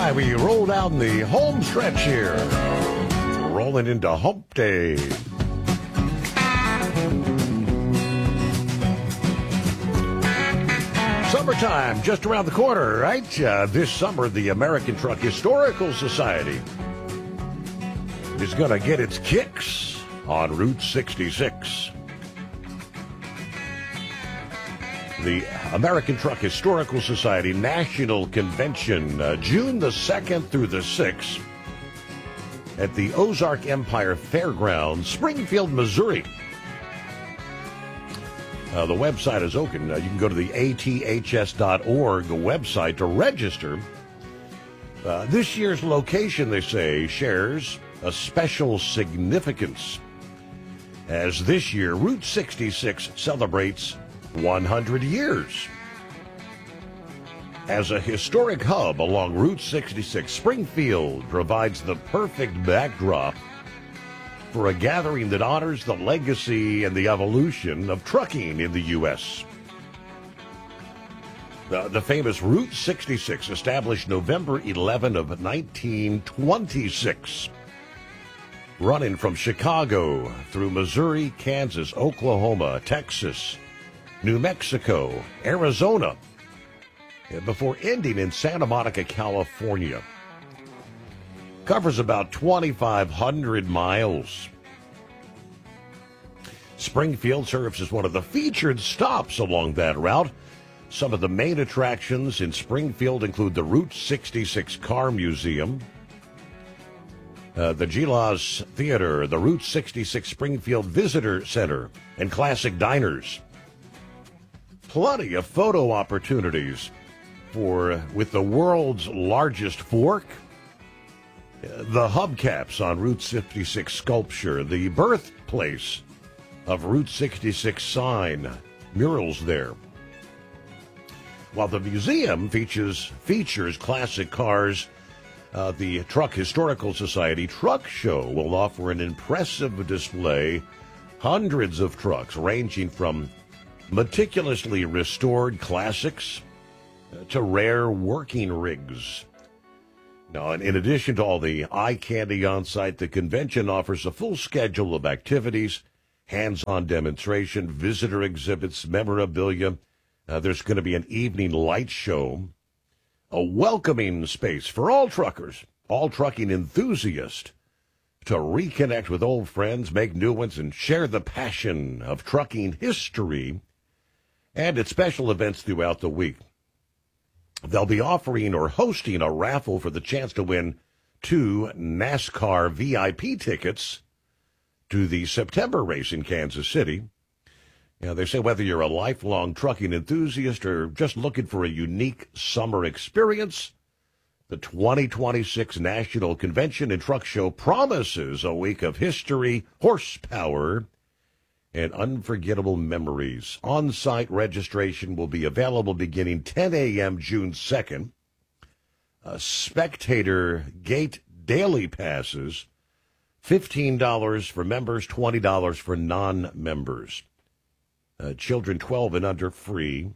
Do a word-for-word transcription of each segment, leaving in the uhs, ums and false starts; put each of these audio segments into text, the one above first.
right, we roll down the home stretch here. Rolling into Hump Day. Summertime, just around the corner, right? Uh, this summer, the American Truck Historical Society is going to get its kicks on Route sixty-six. The American Truck Historical Society National Convention, uh, June the second through the sixth, at the Ozark Empire Fairgrounds, Springfield, Missouri. Uh, the website is open. Uh, you can go to the A T H S dot org website to register. Uh, this year's location, they say, shares a special significance, as this year Route sixty-six celebrates one hundred years. As a historic hub along Route sixty-six, Springfield provides the perfect backdrop for a gathering that honors the legacy and the evolution of trucking in the U S The, the famous Route sixty-six, established November eleventh of nineteen twenty-six, running from Chicago through Missouri, Kansas, Oklahoma, Texas, New Mexico, Arizona, before ending in Santa Monica, California. Covers about twenty-five hundred miles. Springfield serves as one of the featured stops along that route. Some of the main attractions in Springfield include the Route sixty-six Car Museum, uh, the Gilas Theater, the Route sixty-six Springfield Visitor Center, and classic diners. Plenty of photo opportunities for with the world's largest fork, the hubcaps on Route sixty-six sculpture, the birthplace of Route sixty-six sign, murals there. While the museum features features classic cars, uh, the Truck Historical Society Truck Show will offer an impressive display. Hundreds of trucks ranging from meticulously restored classics to rare working rigs. Now, in addition to all the eye candy on site, the convention offers a full schedule of activities, hands-on demonstration, visitor exhibits, memorabilia. Uh, there's going to be an evening light show, a welcoming space for all truckers, all trucking enthusiasts, to reconnect with old friends, make new ones, and share the passion of trucking history, and its special events throughout the week. They'll be offering or hosting a raffle for the chance to win two NASCAR V I P tickets to the September race in Kansas City. You know, they say whether you're a lifelong trucking enthusiast or just looking for a unique summer experience, the twenty twenty-six National Convention and Truck Show promises a week of history, horsepower, and unforgettable memories. On-site registration will be available beginning ten a.m. June second. Uh, spectator gate daily passes, fifteen dollars for members, twenty dollars for non-members. Uh, children twelve and under free.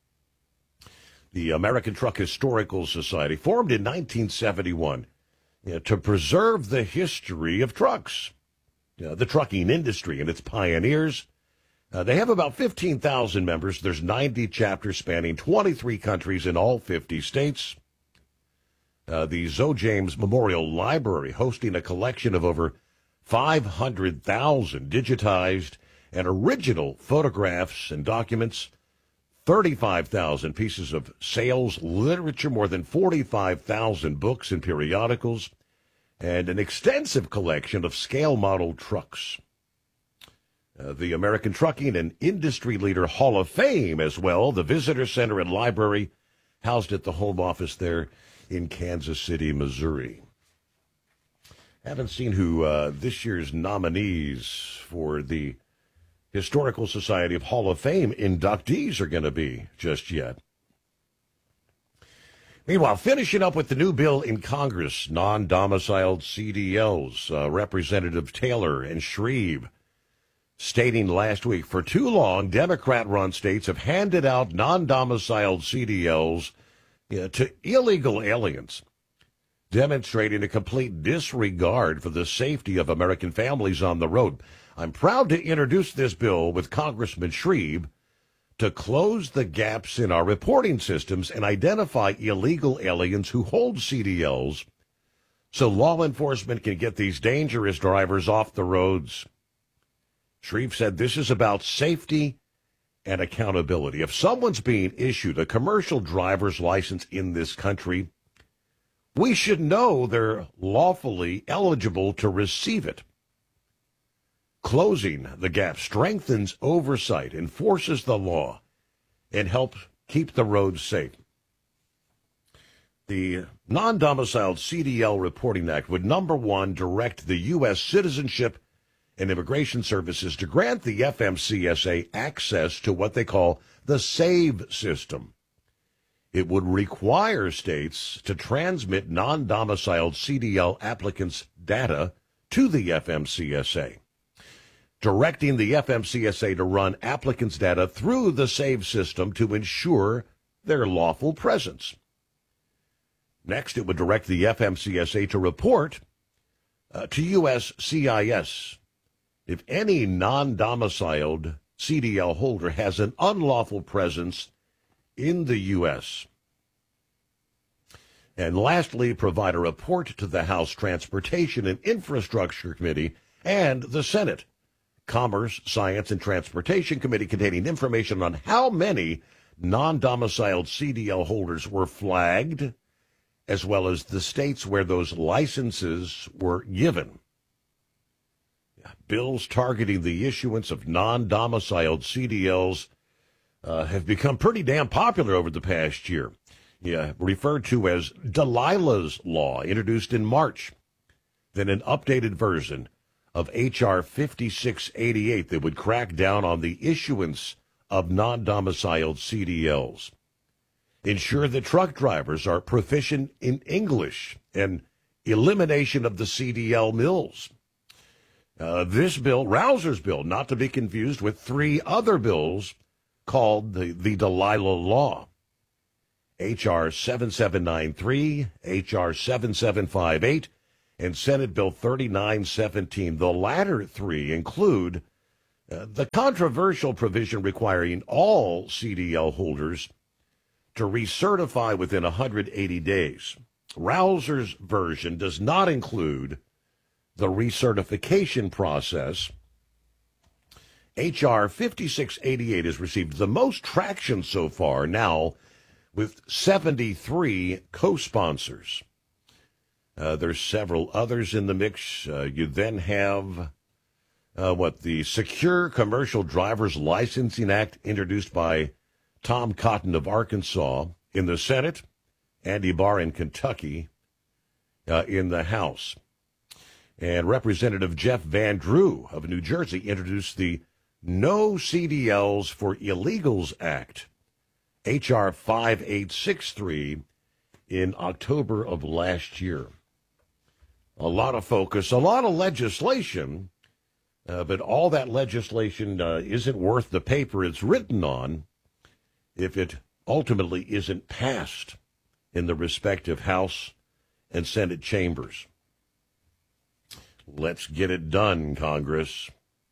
The American Truck Historical Society, formed in nineteen seventy-one, you know, to preserve the history of trucks. Uh, the trucking industry and its pioneers. Uh, they have about fifteen thousand members. There's ninety chapters spanning twenty-three countries in all fifty states. Uh, the Zoe James Memorial Library hosting a collection of over five hundred thousand digitized and original photographs and documents, thirty-five thousand pieces of sales literature, more than forty-five thousand books and periodicals, and an extensive collection of scale model trucks. Uh, the American Trucking and Industry Leader Hall of Fame as well, the Visitor Center and Library, housed at the home office there in Kansas City, Missouri. Haven't seen who uh, this year's nominees for the Historical Society of Hall of Fame inductees are going to be just yet. Meanwhile, finishing up with the new bill in Congress, non-domiciled C D Ls, uh, Representative Taylor and Shreve stating last week, for too long, Democrat-run states have handed out non-domiciled C D Ls uh, to illegal aliens. demonstrating a complete disregard for the safety of American families on the road. I'm proud to introduce this bill with Congressman Shreve to close the gaps in our reporting systems and identify illegal aliens who hold C D Ls so law enforcement can get these dangerous drivers off the roads. Shreve said this is about safety and accountability. If someone's being issued a commercial driver's license in this country, we should know they're lawfully eligible to receive it. Closing the gap strengthens oversight, enforces the law, and helps keep the roads safe. The Non-Domiciled C D L Reporting Act would, number one, direct the U S Citizenship and Immigration Services to grant the F M C S A access to what they call the SAVE system. It would require states to transmit non-domiciled C D L applicants' data to the F M C S A, directing the F M C S A to run applicants' data through the SAVE system to ensure their lawful presence. Next, it would direct the F M C S A to report uh, to U S C I S if any non-domiciled C D L holder has an unlawful presence in the U S. And lastly, provide a report to the House Transportation and Infrastructure Committee and the Senate Commerce, Science, and Transportation Committee containing information on how many non-domiciled C D L holders were flagged, as well as the states where those licenses were given. Bills targeting the issuance of non-domiciled C D Ls uh, have become pretty damn popular over the past year. Yeah, referred to as Delilah's Law, introduced in March. Then an updated version of H R fifty-six eighty-eight that would crack down on the issuance of non-domiciled C D Ls. Ensure that truck drivers are proficient in English and elimination of the C D L mills. Uh, this bill, Rausser's bill, not to be confused with three other bills called the, the Delilah Law. H R seventy-seven ninety-three, H R seventy-seven fifty-eight, and Senate Bill thirty-nine seventeen. The latter three include uh, the controversial provision requiring all C D L holders to recertify within one hundred eighty days. Rausser's version does not include the recertification process. H R fifty-six eighty-eight has received the most traction so far, now with seventy-three co-sponsors. Uh, there's several others in the mix. Uh, you then have, uh, what, the Secure Commercial Driver's Licensing Act, introduced by Tom Cotton of Arkansas in the Senate, Andy Barr in Kentucky uh, in the House. And Representative Jeff Van Drew of New Jersey introduced the No C D Ls for Illegals Act, H R fifty-eight sixty-three, in October of last year. A lot of focus, a lot of legislation, uh, but all that legislation uh, isn't worth the paper it's written on if it ultimately isn't passed in the respective House and Senate chambers. Let's get it done, Congress.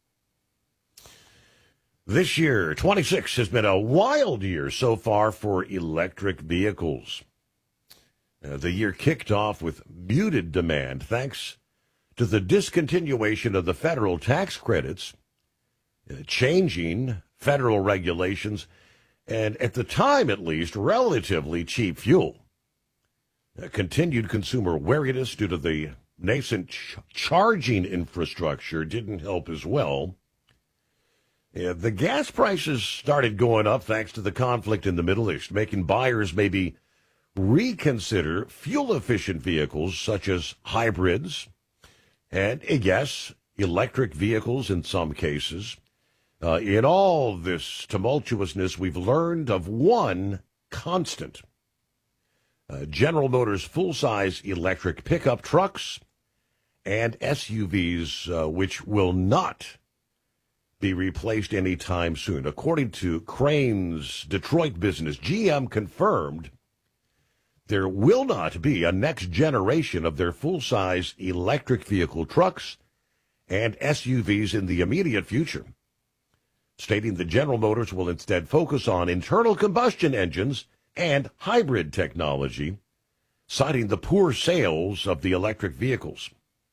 This year, twenty-six, has been a wild year so far for electric vehicles. Uh, the year kicked off with muted demand thanks to the discontinuation of the federal tax credits, uh, changing federal regulations, and at the time at least, relatively cheap fuel. Uh, continued consumer wariness due to the nascent ch- charging infrastructure didn't help as well. Uh, the gas prices started going up thanks to the conflict in the Middle East, making buyers maybe reconsider fuel-efficient vehicles such as hybrids and, yes, electric vehicles in some cases. Uh, in all this tumultuousness, we've learned of one constant. Uh, General Motors full-size electric pickup trucks and S U Vs, uh, which will not be replaced anytime soon. According to Crane's Detroit business, G M confirmed there will not be a next generation of their full-size electric vehicle trucks and S U Vs in the immediate future, stating that General Motors will instead focus on internal combustion engines and hybrid technology, citing the poor sales of the electric vehicles.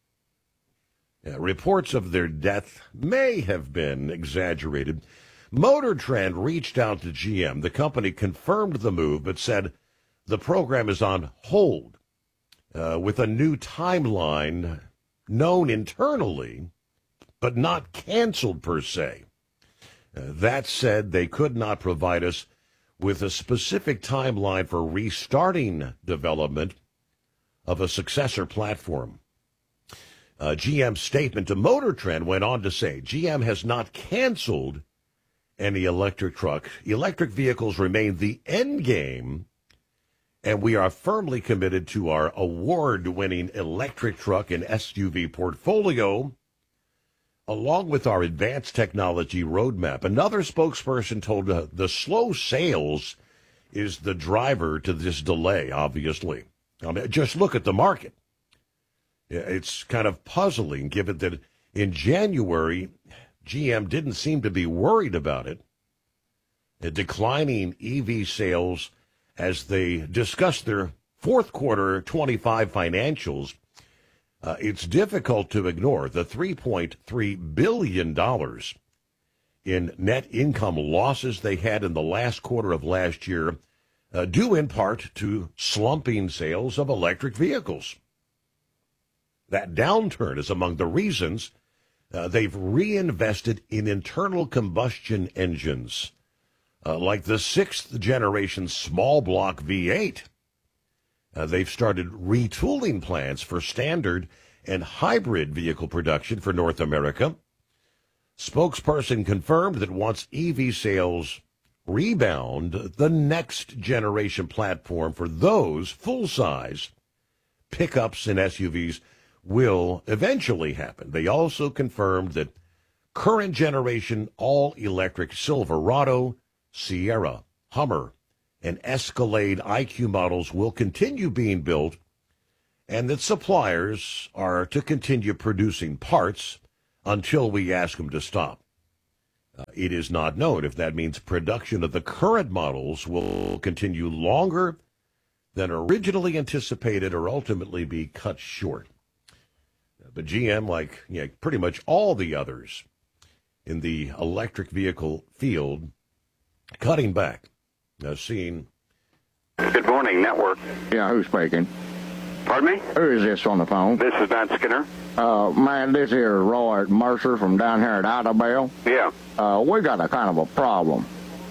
Uh, reports of their death may have been exaggerated. Motor Trend reached out to G M. The company confirmed the move, but said the program is on hold uh, with a new timeline known internally, but not canceled per se. Uh, that said, they could not provide us with a specific timeline for restarting development of a successor platform. Uh, G M's statement to Motor Trend went on to say, G M has not canceled any electric truck. Electric vehicles remain the end game, and we are firmly committed to our award-winning electric truck and S U V portfolio, along with our advanced technology roadmap. Another spokesperson told uh, the slow sales is the driver to this delay, obviously. I mean, just look at the market. It's kind of puzzling, given that in January, G M didn't seem to be worried about it. The declining E V sales as they discussed their fourth quarter twenty-five financials, uh, it's difficult to ignore the three point three billion dollars in net income losses they had in the last quarter of last year, uh, due in part to slumping sales of electric vehicles. That downturn is among the reasons uh, they've reinvested in internal combustion engines, uh, like the sixth generation small block V eight. Uh, they've started retooling plans for standard and hybrid vehicle production for North America. Spokesperson confirmed that once E V sales rebound, the next generation platform for those full-size pickups and S U Vs will eventually happen. They also confirmed that current generation all-electric Silverado, Sierra, Hummer, and Escalade I Q models will continue being built, and that suppliers are to continue producing parts until we ask them to stop. Uh, it is not known if that means production of the current models will continue longer than originally anticipated or ultimately be cut short. But G M, like yeah, pretty much all the others in the electric vehicle field, cutting back. Now, seeing. Good morning, network. Yeah, who's speaking? Pardon me? Who is this on the phone? This is Matt Skinner. Uh, man, this here is Roy Mercer from down here at Idabel. Yeah. Uh, we got a kind of a problem.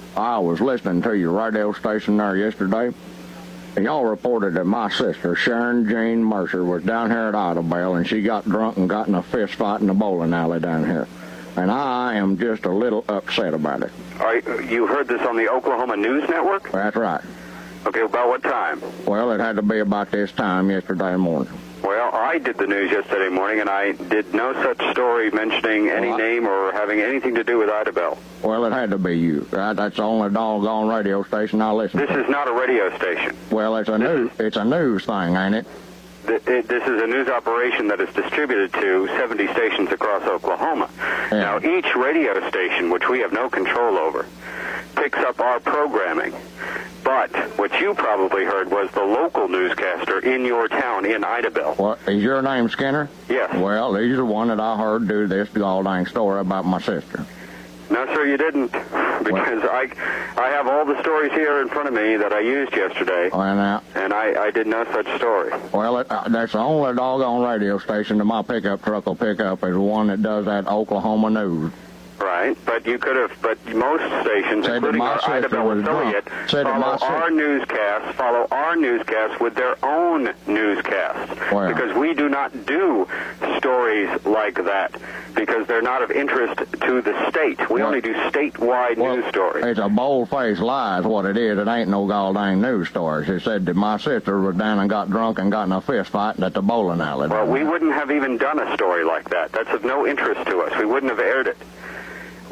I was listening to your radio station there yesterday, and y'all reported that my sister, Sharon Jane Mercer, was down here at Idabel, and she got drunk and got in a fist fight in the bowling alley down here. And I am just a little upset about it. Are you, you heard this on the Oklahoma News Network? That's right. Okay, about what time? Well, it had to be about this time yesterday morning. Well, I did the news yesterday morning, and I did no such story mentioning any well, I, name or having anything to do with Idabel. Well, it had to be you. That, that's the only doggone radio station I listen this to. This is not a radio station. Well, it's a this news. Is, it's a news thing, ain't it? Th it, this is a news operation that is distributed to seventy stations across Oklahoma. Yeah. Now, each radio station, which we have no control over, picks up our programming. But what you probably heard was the local newscaster in your town in Idabel. What, is your name Skinner? Yes. Well, he's the one that I heard do this all dang story about my sister. No, sir, you didn't. Because what? I I have all the stories here in front of me that I used yesterday. Well, now, and I, I did no such story. Well, it, uh, that's the only doggone radio station that my pickup truck will pick up is the one that does that Oklahoma news. Right, but you could have, but most stations, Said including our Idabel affiliate, follow our newscasts, follow our newscasts with their own newscasts. Well, because we do not do stories like that, because they're not of interest to the state. We well, only do statewide well, news stories. It's a bold-faced lie is what it is. It ain't no goddamn news stories. It said that my sister was down and got drunk and got in a fist fight at the bowling alley. Well, we wouldn't have even done a story like that. That's of no interest to us. We wouldn't have aired it. We,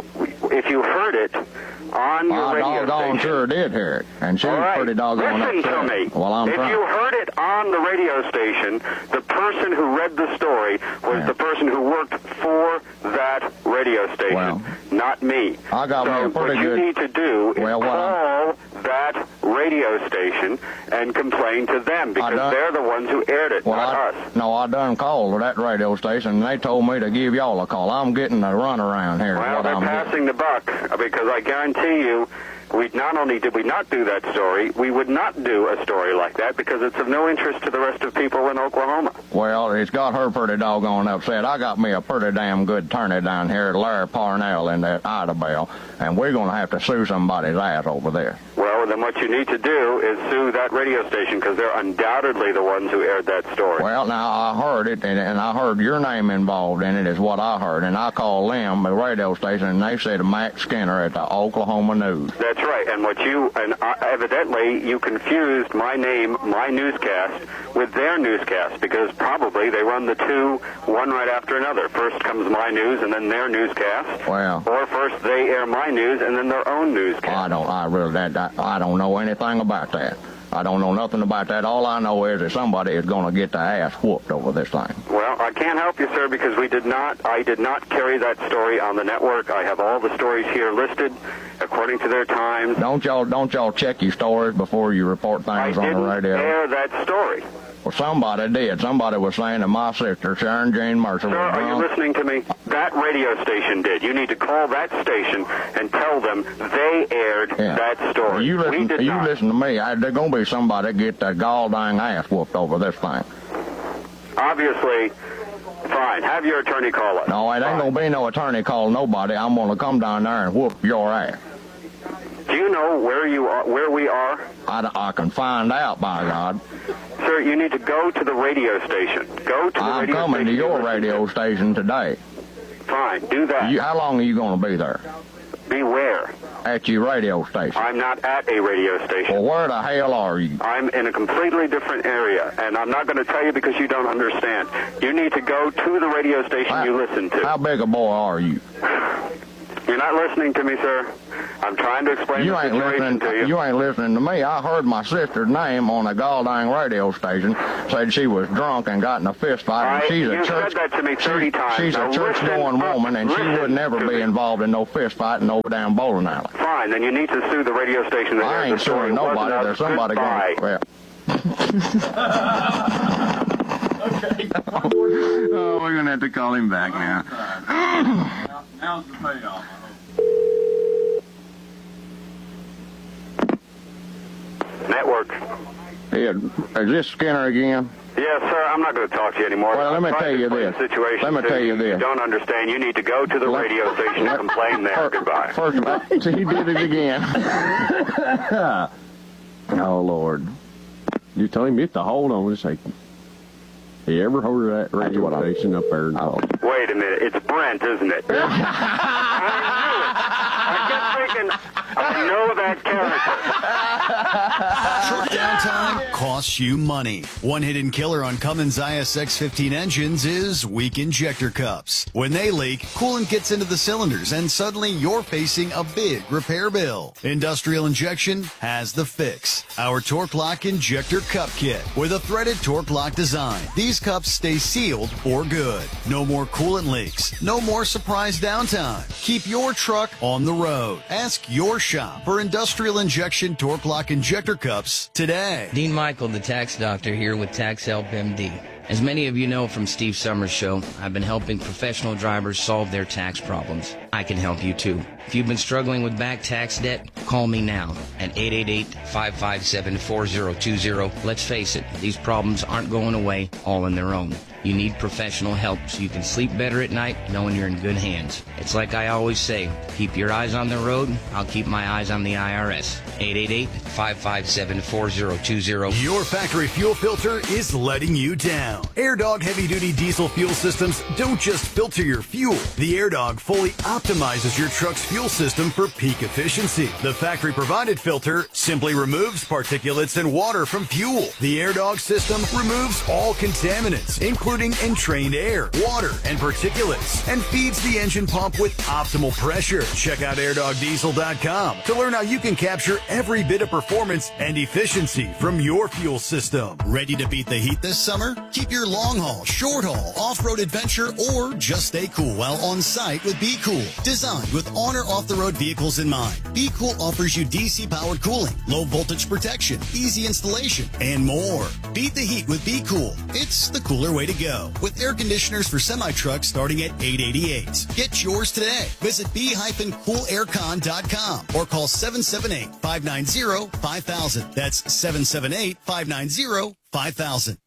if you heard it on your I radio doggone station. sure did hear it, and she All was right. pretty doggone Listen upset. to me. Well, I'm if trying. you heard it on the radio station, the person who read the story was Yeah. the person who worked for that radio station, Well, not me. I got so me a pretty what good- you need to do is Well, what call that radio station and complain to them because done- they're the ones who aired it, Well, not I, us. no, I done called that radio station, and they told me to give y'all a call. I'm getting a run around here. is Well, what they're I'm getting. passing the buck because I guarantee you, we not only did we not do that story, we would not do a story like that because it's of no interest to the rest of people in Oklahoma. Well, it's got her pretty doggone upset. I got me a pretty damn good attorney down here, Larry Parnell, in that Idabel, and we're going to have to sue somebody's ass over there. Well, then what you need to do is sue that radio station because they're undoubtedly the ones who aired that story. Well, now, I heard it, and, and I heard your name involved in it is what I heard, and I called them, the radio station, and they said Max Skinner at the Oklahoma News. That's right, and what you, and uh, evidently you confused my name, my newscast, with their newscast because probably they run the two, one right after another. First comes my news and then their newscast. Well, Or first they air my news and then their own newscast. I don't, I really, that, that, I don't know anything about that. I don't know nothing about that. All I know is that somebody is going to get their ass whooped over this thing. Well, I can't help you, sir, because we did not, I did not carry that story on the network. I have all the stories here listed according to their times. Don't y'all, don't y'all check your stories before you report I things on the didn't radio? air that story. Well, somebody did. Somebody was saying that my sister, Sharon Jane Mercer, Sir, was are you drunk. listening to me? That radio station did. You need to call that station and tell them they aired Yeah. that story. You we listen, did you not. listen to me. I, there's going to be somebody get their gall dang ass whooped over this thing. Obviously, fine. Have your attorney call us. No, it ain't Fine. going to be no attorney call nobody. I'm going to come down there and whoop your ass. Do you know where you are, where we are? I, I can find out, by God. Sir, you need to go to the radio station. Go to the I'm radio coming station. to your you listen radio station today. Fine, do that. You, how long are you going to be there? Beware. At your radio station. I'm not at a radio station. Well, where the hell are you? I'm in a completely different area, and I'm not going to tell you because you don't understand. You need to go to the radio station How- you listen to. How big a boy are you? You're not listening to me, sir. I'm trying to explain You the ain't situation listening. to you. You ain't listening to me. I heard my sister's name on a goddamn radio station. Said she was drunk and got in a fist fight. And I- she's a you church. said that to me thirty she- times. She's Now a church-going listen, woman, and she listen would never to be me. involved in no fist fight in no damn bowling alley. Fine, then you need to sue the radio station that I aired ain't the story. suing nobody. Wasn't There's us. somebody Goodbye. going. Oh, we're gonna have to call him back now. Now's the payoff. Network. Yeah, is this Skinner again? Yes, sir. I'm not going to talk to you anymore. Well, let me I'm trying tell to you explain this. the situation Let me to tell you this. You don't understand. You need to go to the Let- radio station and complain there. Fir- Goodbye. First of all, see, he did it again. Oh, Lord. You tell him, you have to hold on a second. You ever heard of that radio station up there? Oh. Wait a minute. It's Brent, isn't it? I knew it. I kept thinking, I know that character. Short downtime costs you money. One hidden killer on Cummins I S X fifteen engines is weak injector cups. When they leak, coolant gets into the cylinders and suddenly you're facing a big repair bill. Industrial Injection has the fix. Our Torque Lock Injector Cup Kit with a threaded Torque Lock design. These cups stay sealed for good. No more coolant leaks. No more surprise downtime. Keep your truck on the road. Ask your shop for Industrial Injection Torque Lock Injector Cups today. Dean Michael, the tax doctor, here with Tax Help M D. As many of you know from Steve Summers' show, I've been helping professional drivers solve their tax problems. I can help you too. If you've been struggling with back tax debt, call me now at eight eight eight, five five seven, four zero two zero. Let's face it, these problems aren't going away all on their own. You need professional help so you can sleep better at night knowing you're in good hands. It's like I always say, keep your eyes on the road, I'll keep my eyes on the I R S. eight eight eight, five five seven, four zero two zero. Your factory fuel filter is letting you down. AirDog heavy-duty diesel fuel systems don't just filter your fuel. The AirDog fully optimizes your truck's fuel system for peak efficiency. The factory-provided filter simply removes particulates and water from fuel. The AirDog system removes all contaminants, including entrained air, water, and particulates, and feeds the engine pump with optimal pressure. Check out air dog diesel dot com to learn how you can capture every bit of performance and efficiency from your fuel system. Ready to beat the heat this summer? Keep your long haul, short haul, off-road adventure, or just stay cool while on site with Be Cool. Designed with on or off-the-road vehicles in mind, Be Cool offers you D C-powered cooling, low voltage protection, easy installation, and more. Beat the heat with Be Cool. It's the cooler way to go. With air conditioners for semi-trucks starting at eight hundred eighty-eight dollars. Get yours today. Visit be cool aircon dot com or call seven seven eight, five nine zero, five thousand. That's seven seven eight, five nine zero, five thousand.